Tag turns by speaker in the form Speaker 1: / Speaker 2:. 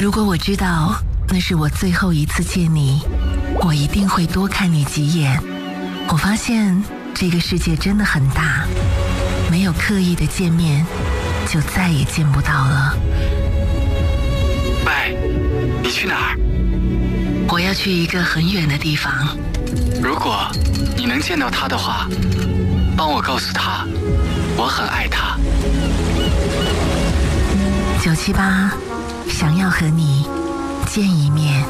Speaker 1: 如果我知道那是我最后一次见你，我一定会多看你几眼。我发现这个世界真的很大，没有刻意的见面，就再也见不到了。
Speaker 2: 喂，你去哪儿？
Speaker 1: 我要去一个很远的地方。
Speaker 2: 如果你能见到他的话，帮我告诉他，我很爱他。
Speaker 1: 978想要和你见一面。